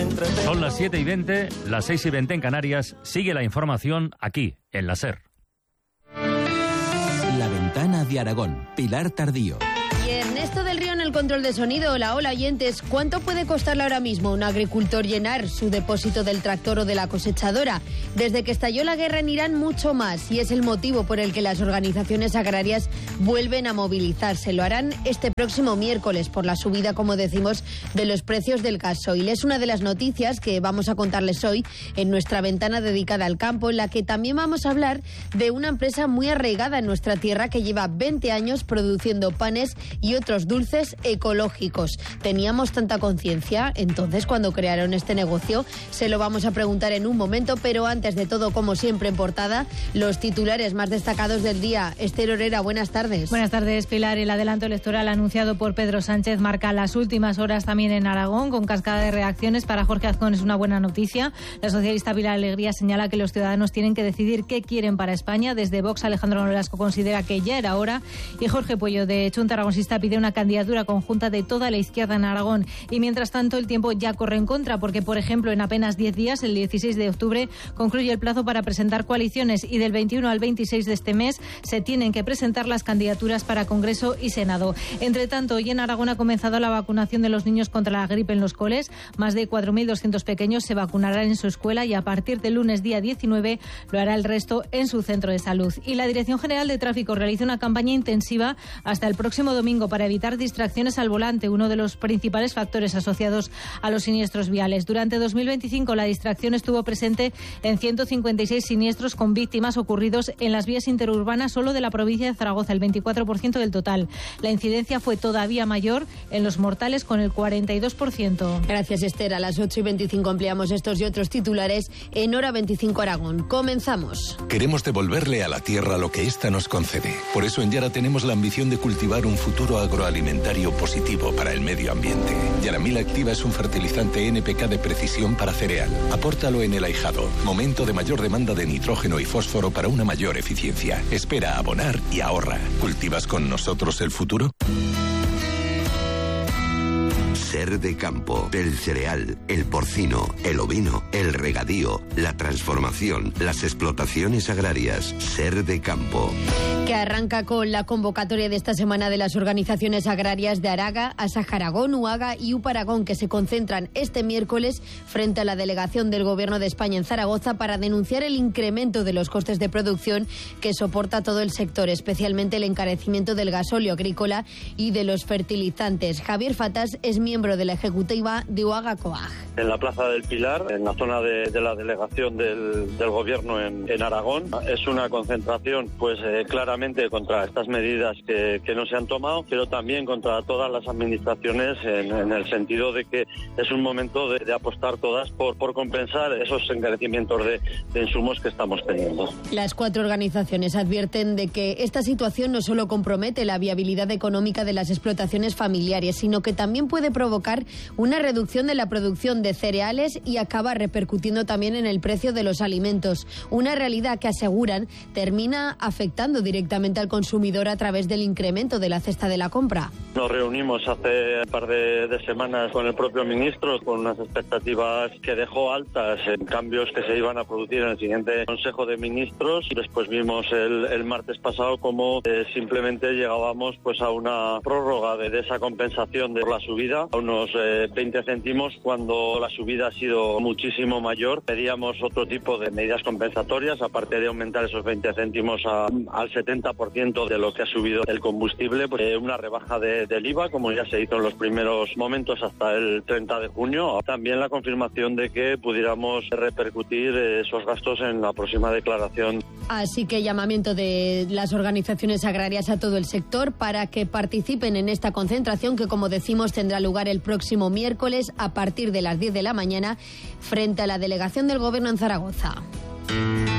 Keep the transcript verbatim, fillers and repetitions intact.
Son las siete y veinte, las seis y veinte en Canarias. Sigue la información aquí, en la SER. La Ventana de Aragón, Pilar Tardío. Y Ernesto del Río en el control de sonido. Hola, hola, oyentes. ¿Cuánto puede costarle ahora mismo a un agricultor llenar su depósito del tractor o de la cosechadora? Desde que estalló la guerra en Irán, mucho más. Y es el motivo por el que las organizaciones agrarias vuelven a movilizarse. Lo harán este próximo miércoles por la subida, como decimos, de los precios del gasoil. Es una de las noticias que vamos a contarles hoy en nuestra ventana dedicada al campo, en la que también vamos a hablar de una empresa muy arraigada en nuestra tierra que lleva veinte años produciendo panes y otros dulces ecológicos. ¿Teníamos tanta conciencia entonces cuando crearon este negocio? Se lo vamos a preguntar en un momento, pero antes de todo, como siempre en portada, los titulares más destacados del día. Esther Orera, buenas tardes. Buenas tardes, Pilar. El adelanto electoral anunciado por Pedro Sánchez marca las últimas horas también en Aragón, con cascada de reacciones. Para Jorge Azcón es una buena noticia. La socialista Pilar Alegría señala que los ciudadanos tienen que decidir qué quieren para España. Desde Vox, Alejandro Nolasco considera que ya era hora. Y Jorge Puello, de Chunta Aragonisista, pide una candidatura conjunta de toda la izquierda en Aragón. Y mientras tanto, el tiempo ya corre en contra, porque, por ejemplo, en apenas diez días, el dieciséis de octubre, concluye el plazo para presentar coaliciones y del veintiuno al veintiséis de este mes se tienen que presentar las candidaturas para Congreso y Senado. Entre tanto, hoy en Aragón ha comenzado la vacunación de los niños contra la gripe en los coles. Más de cuatro mil doscientos pequeños se vacunarán en su escuela y a partir del lunes día diecinueve lo hará el resto en su centro de salud. Y la Dirección General de Tráfico realiza una campaña intensiva hasta el próximo domingo para evitar distracciones al volante, uno de los principales factores asociados a los siniestros viales. Durante dos mil veinticinco la distracción estuvo presente en ciento cincuenta y seis siniestros con víctimas ocurridos en las vías interurbanas solo de la provincia de Zaragoza, el veinticuatro por ciento del total. La incidencia fue todavía mayor en los mortales, con el cuarenta y dos por ciento. Gracias, Esther. A las ocho y veinticinco ampliamos estos y otros titulares en Hora veinticinco Aragón. Comenzamos. Queremos devolverle a la tierra lo que ésta nos concede. Por eso en Yara tenemos la ambición de cultivar un futuro agroalimentario positivo para el medio ambiente. Yaramil Activa es un fertilizante N P K de precisión para cereal. Apórtalo en el ahijado. Momento de mayor demanda de nitrógeno y fósforo para una mayor eficiencia. Espera a abonar y ahorra. ¿Cultivas con nosotros el futuro? Ser de campo, el cereal, el porcino, el ovino, el regadío, la transformación, las explotaciones agrarias. Ser de campo. Que arranca con la convocatoria de esta semana de las organizaciones agrarias de Araga, Asaja Aragón, UAGA y UPAragón, que se concentran este miércoles frente a la delegación del Gobierno de España en Zaragoza para denunciar el incremento de los costes de producción que soporta todo el sector, especialmente el encarecimiento del gasóleo agrícola y de los fertilizantes. Javier Fatas es miembro de la ejecutiva de UAGA COAG. En la Plaza del Pilar, en la zona de, de la delegación del, del Gobierno en, en Aragón, es una concentración pues eh, claramente contra estas medidas que, que no se han tomado, pero también contra todas las administraciones en, en el sentido de que es un momento de, de apostar todas por, por compensar esos encarecimientos de, de insumos que estamos teniendo. Las cuatro organizaciones advierten de que esta situación no solo compromete la viabilidad económica de las explotaciones familiares, sino que también puede provocar una reducción de la producción de cereales y acabar repercutiendo también en el precio de los alimentos. Una realidad que aseguran termina afectando directamente al consumidor a través del incremento de la cesta de la compra. Nos reunimos hace un par de, de semanas con el propio ministro con unas expectativas que dejó altas en cambios que se iban a producir en el siguiente Consejo de Ministros. Después vimos el, el martes pasado cómo eh, simplemente llegábamos pues a una prórroga de, de esa compensación de la subida a unos eh, veinte céntimos cuando la subida ha sido muchísimo mayor. Pedíamos otro tipo de medidas compensatorias, aparte de aumentar esos veinte céntimos a, al setenta por ciento de lo que ha subido el combustible, pues una rebaja de, del I V A, como ya se hizo en los primeros momentos hasta el treinta de junio. También la confirmación de que pudiéramos repercutir esos gastos en la próxima declaración. Así que llamamiento de las organizaciones agrarias a todo el sector para que participen en esta concentración que, como decimos, tendrá lugar el próximo miércoles a partir de las diez de la mañana frente a la delegación del Gobierno en Zaragoza.